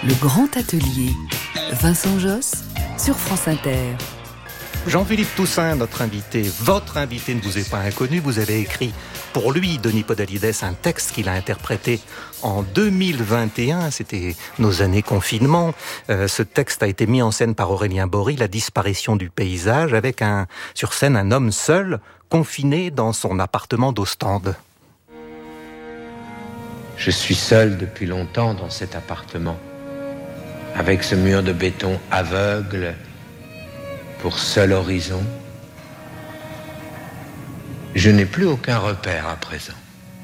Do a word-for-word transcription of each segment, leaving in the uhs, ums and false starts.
Le grand atelier. Vincent Josse sur France Inter. Jean-Philippe Toussaint, notre invité, votre invité ne vous est pas inconnu. Vous avez écrit pour lui, Denis Podalides, un texte qu'il a interprété en deux mille vingt et un. C'était nos années confinement. Euh, ce texte a été mis en scène par Aurélien Bory, La disparition du paysage, avec un, sur scène un homme seul, confiné dans son appartement d'Ostende. Je suis seul depuis longtemps dans cet appartement, avec ce mur de béton aveugle pour seul horizon. Je n'ai plus aucun repère à présent.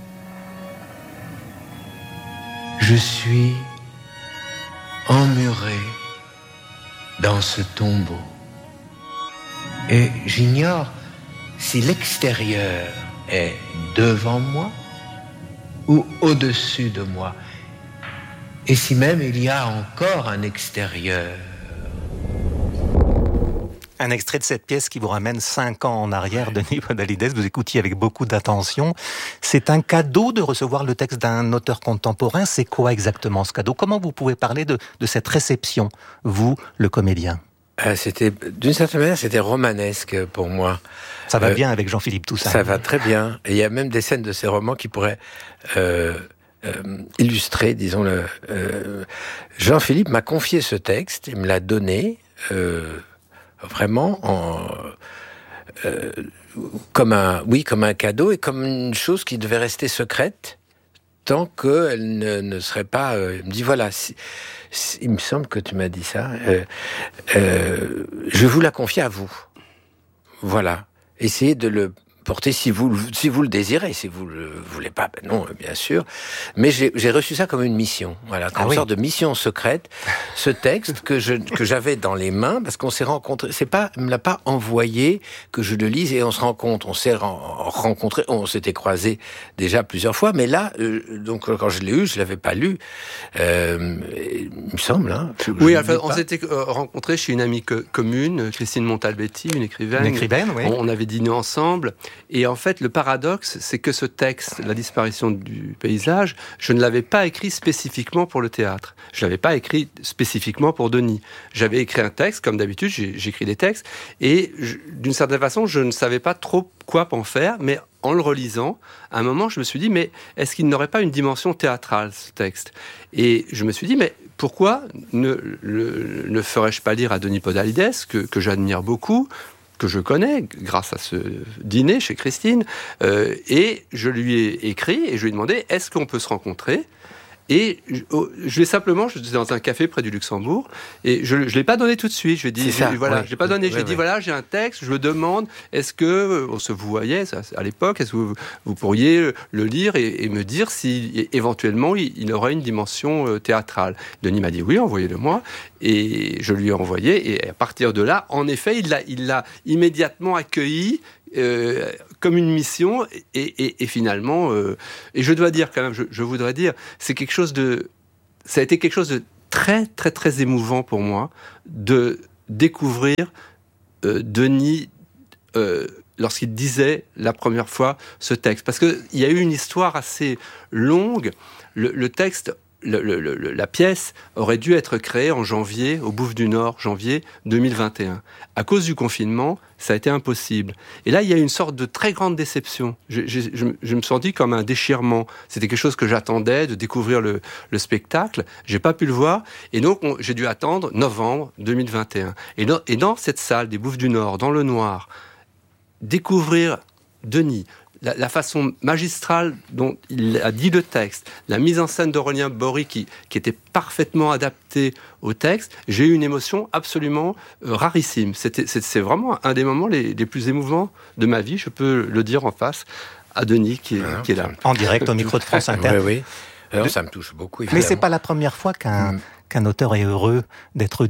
Je suis emmuré dans ce tombeau et j'ignore si l'extérieur est devant moi ou au-dessus de moi, et si même il y a encore un extérieur. Un extrait de cette pièce qui vous ramène cinq ans en arrière, Denis Podalides, vous écoutiez avec beaucoup d'attention. C'est un cadeau de recevoir le texte d'un auteur contemporain. C'est quoi exactement ce cadeau ? Comment vous pouvez parler de, de cette réception, vous, le comédien ? euh, C'était, d'une certaine manière, c'était romanesque pour moi. Ça va euh, bien avec Jean-Philippe Toussaint. Ça va très bien. Et il y a même des scènes de ces romans qui pourraient euh, euh, illustrer, disons-le. Euh, Jean-Philippe m'a confié ce texte, il me l'a donné... Euh, vraiment en euh, comme un oui comme un cadeau et comme une chose qui devait rester secrète tant qu'elle ne, ne serait pas euh, il me dit voilà si, si, il me semble que tu m'as dit ça euh, euh, je vous la confie à vous, voilà, essayez de le porter si vous si vous le désirez, si vous le voulez pas, ben non, bien sûr. Mais j'ai, j'ai reçu ça comme une mission, voilà, comme ah une oui. sorte de mission secrète. Ce texte que je que j'avais dans les mains parce qu'on s'est rencontrés. C'est pas, il me l'a pas envoyé que je le lise et on se rencontre. On s'est rencontrés, on s'était croisés déjà plusieurs fois. Mais là, euh, donc quand je l'ai eu, je l'avais pas lu. Euh, il me semble. Hein, je, oui, je enfin, on s'était rencontrés chez une amie co- commune, Christine Montalbetti, une écrivaine. Une écrivaine, oui. On, on avait dîné ensemble. Et en fait, le paradoxe, c'est que ce texte, La disparition du paysage, je ne l'avais pas écrit spécifiquement pour le théâtre. Je l'avais pas écrit spécifiquement pour Denis. J'avais écrit un texte, comme d'habitude, j'ai, j'écris des textes, et je, d'une certaine façon, je ne savais pas trop quoi en faire, mais en le relisant, à un moment, je me suis dit, mais est-ce qu'il n'aurait pas une dimension théâtrale, ce texte ? Et je me suis dit, mais pourquoi ne le, ne ferais-je pas lire à Denis Podalides, que, que j'admire beaucoup, que je connais grâce à ce dîner chez Christine, euh, et je lui ai écrit et je lui ai demandé est-ce qu'on peut se rencontrer ? Et je, je lui ai simplement, je suis dans un café près du Luxembourg, et je ne l'ai pas donné tout de suite. Je lui ai dit, ça, voilà, ouais. je l'ai pas donné. Ouais, je lui ai ouais. dit, voilà, j'ai un texte, je me demande, est-ce que, on se voyait à l'époque, est-ce que vous, vous pourriez le lire et, et me dire si éventuellement il, il aurait une dimension théâtrale. Denis m'a dit oui, envoyez-le-moi, et je lui ai envoyé, et à partir de là, en effet, il l'a, il l'a immédiatement accueilli. Euh, comme une mission et, et, et finalement euh, et je dois dire quand même je, je voudrais dire c'est quelque chose de ça a été quelque chose de très très très émouvant pour moi de découvrir euh, Denis euh, lorsqu'il disait la première fois ce texte, parce que il y a eu une histoire assez longue. Le, le texte Le, le, le, la pièce aurait dû être créée en janvier, au Bouffe du Nord, janvier deux mille vingt et un. À cause du confinement, ça a été impossible. Et là, il y a une sorte de très grande déception. Je, je, je, je me sens dit comme un déchirement. C'était quelque chose que j'attendais, de découvrir le, le spectacle. J'ai pas pu le voir. Et donc, on, j'ai dû attendre novembre deux mille vingt et un. Et dans, et dans cette salle des Bouffes du Nord, dans le noir, découvrir Denis, La, la façon magistrale dont il a dit le texte, la mise en scène d'Aurélien Bory qui, qui était parfaitement adaptée au texte, j'ai eu une émotion absolument euh, rarissime. C'était, c'est, c'est vraiment un des moments les, les plus émouvants de ma vie, je peux le dire en face à Denis qui est, ah, qui est là. En direct au micro de France Inter. Oui, oui. Alors, ça me touche beaucoup, évidemment. Mais c'est pas la première fois qu'un, mmh. qu'un auteur est heureux d'être dit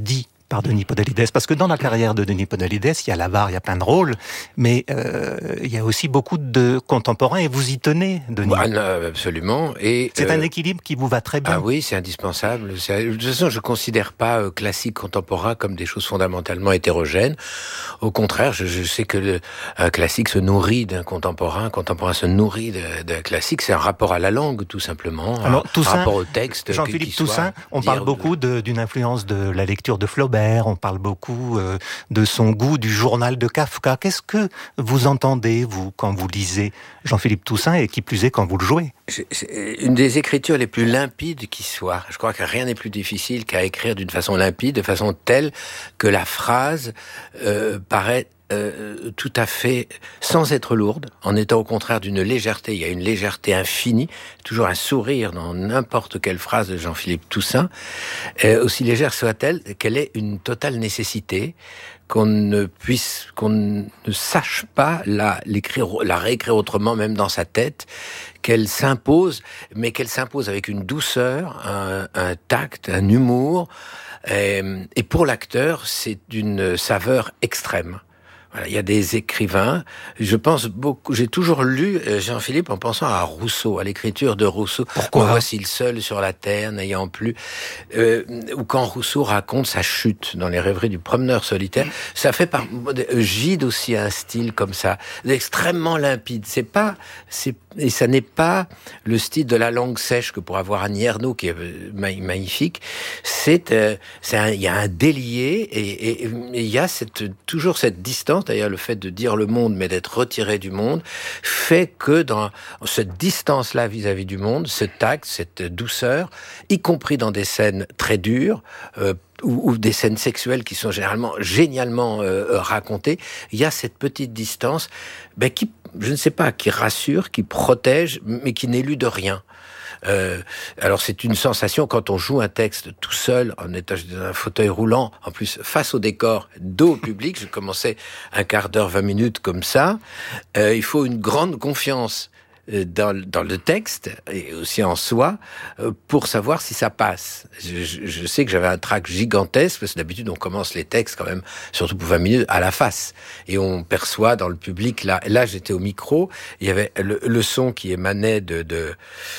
par Denis Podalydès? Parce que dans la carrière de Denis Podalydès, il y a l'avare, il y a plein de rôles, mais euh, il y a aussi beaucoup de contemporains, et vous y tenez, Denis. Ah, non, absolument. Et c'est euh, un équilibre qui vous va très bien. Ah oui, c'est indispensable. C'est, de toute façon, je ne considère pas euh, classique, contemporain comme des choses fondamentalement hétérogènes. Au contraire, je, je sais que le un classique se nourrit d'un contemporain, un contemporain se nourrit d'un, d'un classique. C'est un rapport à la langue, tout simplement. Alors, un Toussaint, rapport au texte. Jean-Philippe qui Toussaint, on parle beaucoup de, d'une influence de la lecture de Flaubert, on parle beaucoup euh, de son goût du journal de Kafka. Qu'est-ce que vous entendez, vous, quand vous lisez Jean-Philippe Toussaint, et qui plus est quand vous le jouez? C'est une des écritures les plus limpides qui soit. Je crois que rien n'est plus difficile qu'à écrire d'une façon limpide, de façon telle que la phrase euh, paraît Euh, tout à fait sans être lourde, en étant au contraire d'une légèreté. Il y a une légèreté infinie, toujours un sourire dans n'importe quelle phrase de Jean-Philippe Toussaint, euh, aussi légère soit-elle, qu'elle est une totale nécessité, qu'on ne puisse, qu'on ne sache pas la, l'écrire, la réécrire autrement, même dans sa tête, qu'elle s'impose, mais qu'elle s'impose avec une douceur, un, un tact, un humour, et, et pour l'acteur, c'est d'une saveur extrême. Voilà, il y a des écrivains, je pense beaucoup, j'ai toujours lu Jean-Philippe en pensant à Rousseau, à l'écriture de Rousseau. Pourquoi? Voici le seul sur la terre, n'ayant plus, euh, ou quand Rousseau raconte sa chute dans les rêveries du promeneur solitaire, ça fait par, Gide aussi a un style comme ça, extrêmement limpide. C'est pas, c'est, et ça n'est pas le style de la langue sèche que pour avoir Annie Ernaux, qui est magnifique. C'est, euh, c'est un, il y a un délié, et, et, et il y a cette, toujours cette distance. D'ailleurs, le fait de dire le monde, mais d'être retiré du monde, fait que dans cette distance-là vis-à-vis du monde, ce tact, cette douceur, y compris dans des scènes très dures, euh, ou, ou des scènes sexuelles qui sont généralement génialement euh, racontées, il y a cette petite distance, ben, qui, je ne sais pas, qui rassure, qui protège, mais qui n'élude rien. Euh, alors c'est une sensation quand on joue un texte tout seul, en étant dans un fauteuil roulant, en plus face au décor, dos au public. Je commençais un quart d'heure, vingt minutes comme ça. Euh, il faut une grande confiance dans, dans le texte et aussi en soi euh, pour savoir si ça passe. Je, je, je sais que j'avais un trac gigantesque parce que d'habitude on commence les textes quand même, surtout pour vingt minutes, à la face et on perçoit dans le public. Là, là j'étais au micro, il y avait le, le son qui émanait de, de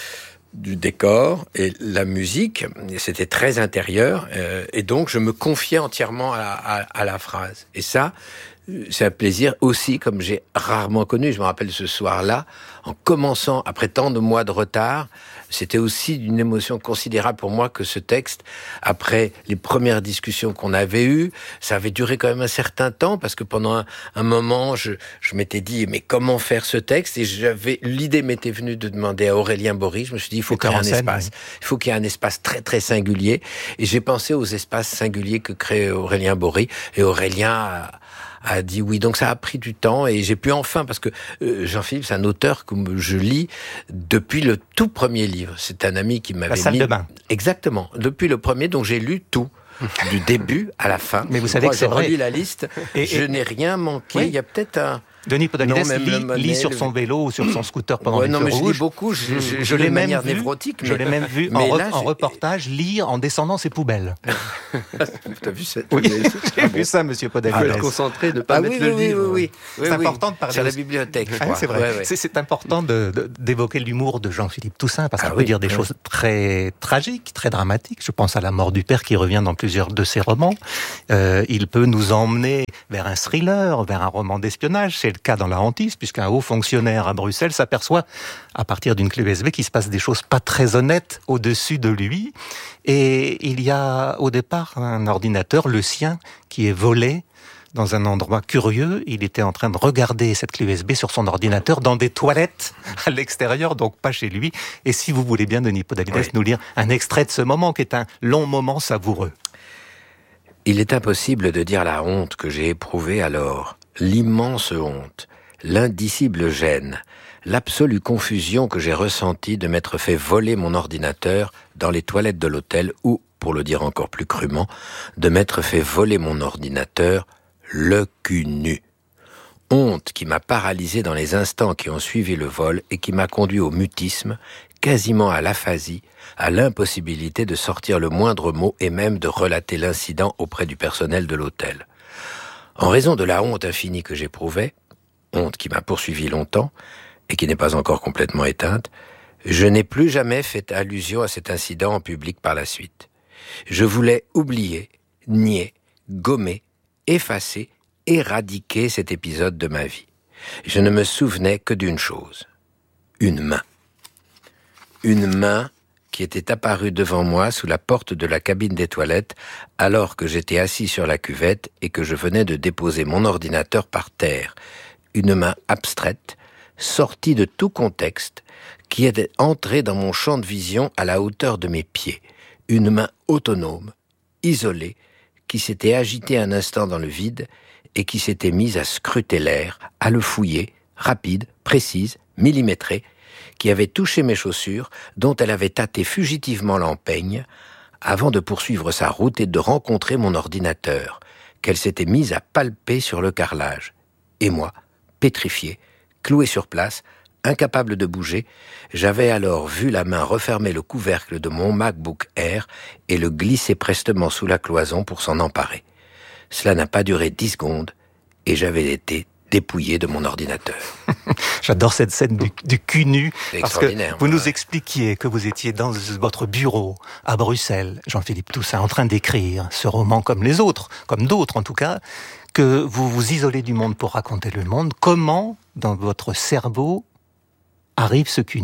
du décor et la musique, c'était très intérieur, euh, et donc je me confiais entièrement à, à, à la phrase. Et ça, c'est un plaisir aussi, comme j'ai rarement connu. Je me rappelle ce soir-là, en commençant, après tant de mois de retard, c'était aussi une émotion considérable pour moi que ce texte, après les premières discussions qu'on avait eues, ça avait duré quand même un certain temps, parce que pendant un, un moment, je, je m'étais dit, mais comment faire ce texte? Et j'avais, l'idée m'était venue de demander à Aurélien Bory. Je me suis dit, il faut créer un scène, espace. Oui. Il faut qu'il y ait un espace très, très singulier. Et j'ai pensé aux espaces singuliers que crée Aurélien Bory. Et Aurélien a, a dit oui. Donc ça a pris du temps et j'ai pu enfin, parce que euh, Jean-Philippe, c'est un auteur que je lis depuis le tout premier livre. C'est un ami qui m'avait mis... La salle de bain. Exactement. Depuis le premier, donc j'ai lu tout. Du début à la fin. Mais vous je savez que c'est je vrai. relis la liste. Et, et... Je n'ai rien manqué. Oui. Il y a peut-être un... Denis Podalydès lit, monnaie, lit sur son vélo ou sur son scooter pendant ouais, les non, feux mais rouges. Je lis beaucoup, je, je, je, je l'ai même vu, névrotique. Je mais... l'ai même vu en, là, en reportage lire en descendant ses poubelles. T'as vu ça? Oui, j'ai vu ça, monsieur Podalydès. Il faut être concentré, ne pas ah, mettre oui, le oui, livre. Oui, oui, oui. C'est oui, important de parler. C'est à la bibliothèque, je ah, crois. c'est vrai. Ouais, ouais. C'est, c'est important de, de, d'évoquer l'humour de Jean-Philippe Toussaint, parce qu'il ah, peut oui, dire des oui. choses très tragiques, très dramatiques. Je pense à la mort du père qui revient dans plusieurs de ses romans. Euh, il peut nous emmener vers un thriller, vers un roman d'espionnage. C'est le cas dans La Hantise, puisqu'un haut fonctionnaire à Bruxelles s'aperçoit, à partir d'une clé U S B, qu'il se passe des choses pas très honnêtes au-dessus de lui. Et il y a au départ un ordinateur, le sien, qui est volé dans un endroit curieux. Il était en train de regarder cette clé U S B sur son ordinateur dans des toilettes à l'extérieur, donc pas chez lui. Et si vous voulez bien, Denis Podalydès, oui. nous lire un extrait de ce moment, qui est un long moment savoureux. Il est impossible de dire la honte que j'ai éprouvée alors, l'immense honte, l'indicible gêne, l'absolue confusion que j'ai ressentie de m'être fait voler mon ordinateur dans les toilettes de l'hôtel ou, pour le dire encore plus crûment, de m'être fait voler mon ordinateur le cul nu. Honte qui m'a paralysé dans les instants qui ont suivi le vol et qui m'a conduit au mutisme, quasiment à l'aphasie, à l'impossibilité de sortir le moindre mot et même de relater l'incident auprès du personnel de l'hôtel. En raison de la honte infinie que j'éprouvais, honte qui m'a poursuivi longtemps et qui n'est pas encore complètement éteinte, je n'ai plus jamais fait allusion à cet incident en public par la suite. Je voulais oublier, nier, gommer, effacer, éradiquer cet épisode de ma vie. Je ne me souvenais que d'une chose, une main. Une main qui était apparue devant moi sous la porte de la cabine des toilettes alors que j'étais assis sur la cuvette et que je venais de déposer mon ordinateur par terre. Une main abstraite, sortie de tout contexte, qui était entrée dans mon champ de vision à la hauteur de mes pieds. Une main autonome, isolée, qui s'était agitée un instant dans le vide et qui s'était mise à scruter l'air, à le fouiller, rapide, précise, millimétrée, qui avait touché mes chaussures, dont elle avait tâté fugitivement l'empeigne, avant de poursuivre sa route et de rencontrer mon ordinateur, qu'elle s'était mise à palper sur le carrelage. Et moi, pétrifié, cloué sur place, incapable de bouger, j'avais alors vu la main refermer le couvercle de mon MacBook Air et le glisser prestement sous la cloison pour s'en emparer. Cela n'a pas duré dix secondes et j'avais été dépouillé de mon ordinateur. J'adore cette scène du, du cul nu, parce que vous ouais. nous expliquiez que vous étiez dans votre bureau à Bruxelles, Jean-Philippe Toussaint, en train d'écrire ce roman comme les autres, comme d'autres en tout cas, que vous vous isolez du monde pour raconter le monde. Comment, dans votre cerveau, arrive ce cul nu ?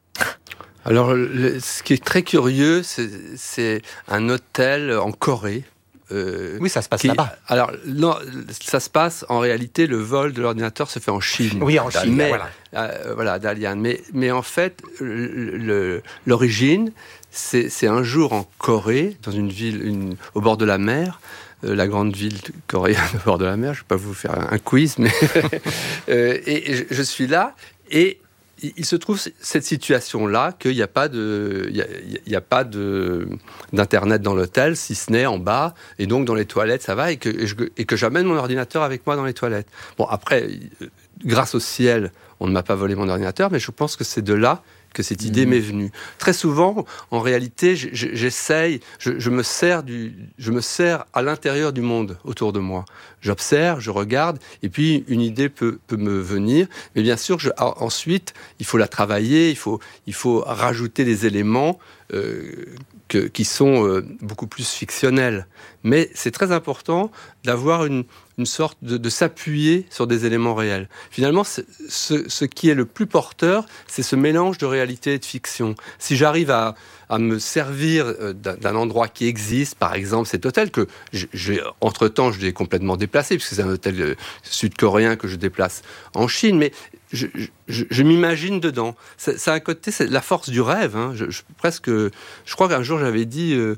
Alors, le, ce qui est très curieux, c'est, c'est un hôtel en Corée. Euh, oui, ça se passe qui, là-bas. Alors, non, ça se passe, en réalité, le vol de l'ordinateur se fait en Chine. Oui, en Chine, mais, voilà. Euh, voilà, Dalian. Mais, mais en fait, le, le, l'origine, c'est, c'est un jour en Corée, dans une ville une, au bord de la mer, euh, la grande ville coréenne au bord de la mer. Je ne vais pas vous faire un, un quiz, mais... euh, et, et je, je suis là, et... il se trouve cette situation-là qu'il n'y a pas de, il y a, il y a pas de d'internet dans l'hôtel, si ce n'est en bas, et donc dans les toilettes ça va, et que et, je, et que j'amène mon ordinateur avec moi dans les toilettes. Bon, après, grâce au ciel, on ne m'a pas volé mon ordinateur, mais je pense que c'est de là que cette idée mmh. m'est venue. Très souvent, en réalité, j'essaye, je, je me sers du, je me sers à l'intérieur du monde autour de moi. J'observe, je regarde, et puis une idée peut, peut me venir. Mais bien sûr, je, ensuite, il faut la travailler, il faut, il faut rajouter des éléments euh, que, qui sont euh, beaucoup plus fictionnels. Mais c'est très important d'avoir une, une sorte de, de s'appuyer sur des éléments réels. Finalement, ce, ce qui est le plus porteur, c'est ce mélange de réalité et de fiction. Si j'arrive à, à me servir d'un, d'un endroit qui existe, par exemple cet hôtel que j'ai, entre-temps je l'ai complètement déplacé, puisque c'est un hôtel sud-coréen que je déplace en Chine, mais je, je, je m'imagine dedans. Ça, ça a un côté, c'est la force du rêve. Hein. Je, je, presque, je crois qu'un jour j'avais dit, euh,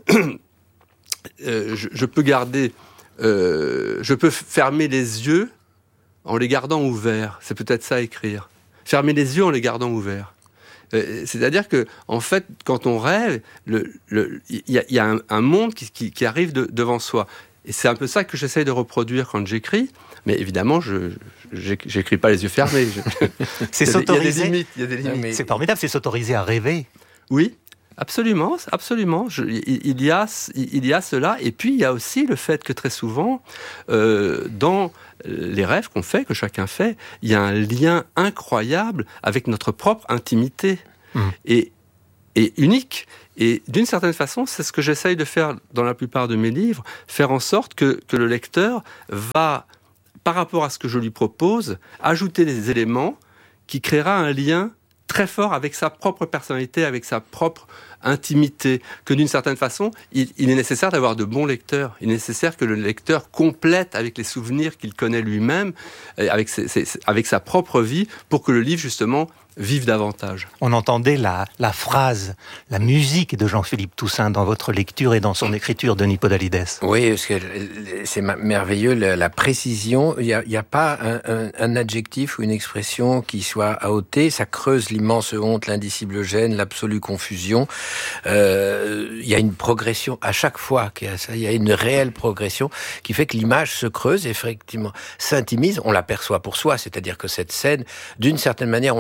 euh, je, je peux garder... Euh, je peux fermer les yeux en les gardant ouverts. C'est peut-être ça, écrire. Fermer les yeux en les gardant ouverts. Euh, c'est-à-dire que, en fait, quand on rêve, il y a, y a un, un monde qui, qui, qui arrive de, devant soi. Et c'est un peu ça que j'essaye de reproduire quand j'écris. Mais évidemment, je j'écris pas les yeux fermés. Je, c'est s'autoriser. Il y a des limites. Il y a des limites. Mais c'est formidable, c'est s'autoriser à rêver. Oui. Absolument, absolument. Je, il, y a, il y a cela. Et puis, il y a aussi le fait que très souvent, euh, dans les rêves qu'on fait, que chacun fait, il y a un lien incroyable avec notre propre intimité. Mmh. Et, et unique. Et d'une certaine façon, c'est ce que j'essaye de faire dans la plupart de mes livres, faire en sorte que, que le lecteur va, par rapport à ce que je lui propose, ajouter des éléments qui créera un lien très fort avec sa propre personnalité, avec sa propre intimité, que d'une certaine façon, il, il est nécessaire d'avoir de bons lecteurs. Il est nécessaire que le lecteur complète avec les souvenirs qu'il connaît lui-même, avec, ses, ses, avec sa propre vie, pour que le livre, justement, vive davantage. On entendait la, la phrase, la musique de Jean-Philippe Toussaint dans votre lecture et dans son écriture, Denis Podalides. Oui, parce que c'est merveilleux, la, la précision. Il n'y a, y a pas un, un, un adjectif ou une expression qui soit à ôter. Ça creuse l'immense honte, l'indicible gêne, l'absolue confusion. Euh, il y a une progression à chaque fois. Il y a une réelle progression qui fait que l'image se creuse, effectivement, s'intimise. On l'aperçoit pour soi, c'est-à-dire que cette scène, d'une certaine manière, on l'a vécue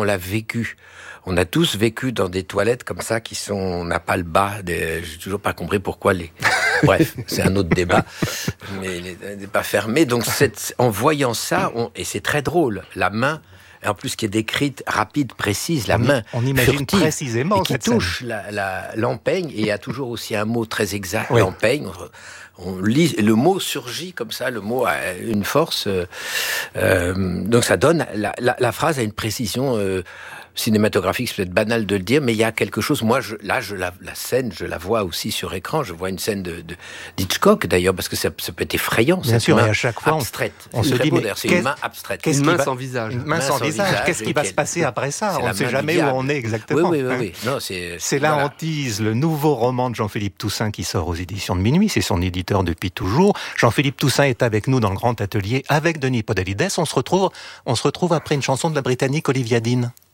vécu. On a tous vécu dans des toilettes comme ça qui sont, on n'a pas le bas. Des, j'ai toujours pas compris pourquoi les. Bref, c'est un autre débat, mais il n'est pas fermé. Donc, cette, en voyant ça, on, et c'est très drôle, la main. Et en plus, qui est décrite, rapide, précise, la on main on imagine furtive, précisément et qui cette touche la, la, l'empeigne, et il y a toujours aussi un mot très exact, oui. l'empeigne. On, on lit, le mot surgit comme ça, le mot a une force. Euh, euh, donc ça donne, la, la, la phrase a une précision euh, cinématographique, c'est peut-être banal de le dire, mais il y a quelque chose. Moi, je, là, je la, la scène, je la vois aussi sur écran. Je vois une scène de, de d'Hitchcock d'ailleurs, parce que ça, ça peut être effrayant. Bien cette sûr, main et à chaque fois, abstraite. on, on se dit, beau, mais c'est une main abstraite. Qu'est-ce une main va, sans visage. Une main, main sans, sans visage. visage. Qu'est-ce qui va se passer après ça? On ne sait jamais où on est exactement. Oui, oui, oui. oui. Non, c'est, c'est La voilà. Hantise, le nouveau roman de Jean-Philippe Toussaint qui sort aux éditions de Minuit. C'est son éditeur depuis toujours. Jean-Philippe Toussaint est avec nous dans le grand atelier avec Denis Podalides. On se retrouve, on se retrouve après une chanson de la Britannique Olivia Dean.